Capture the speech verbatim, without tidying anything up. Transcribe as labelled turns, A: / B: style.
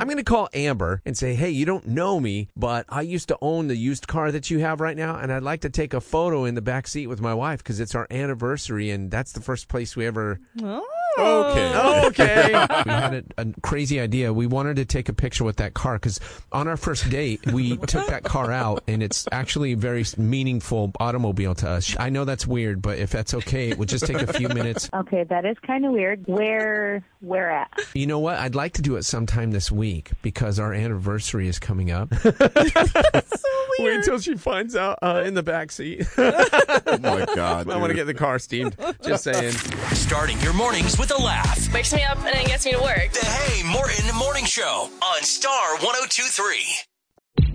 A: I'm going to call Amber and say, hey, you don't know me, but I used to own the used car that you have right now, and I'd like to take a photo in the back seat with my wife because it's our anniversary, and that's the first place we ever...
B: Oh.
A: Okay. Okay. We had a, a crazy idea. We wanted to take a picture with that car because on our first date, we took that car out, and it's actually a very meaningful automobile to us. I know that's weird, but if that's okay, it would just take a few minutes.
C: Okay, that is kind of weird. Where, where at?
A: You know what? I'd like to do it sometime this week because our anniversary is coming up.
B: That's so weird.
A: Wait until she finds out uh, in the back seat.
D: Oh, my God.
A: I want to get the car steamed. Just saying.
E: Starting your mornings with a laugh.
F: Wakes me up and then gets me to work.
E: The Hey Morton Morning Show on Star one oh two point three.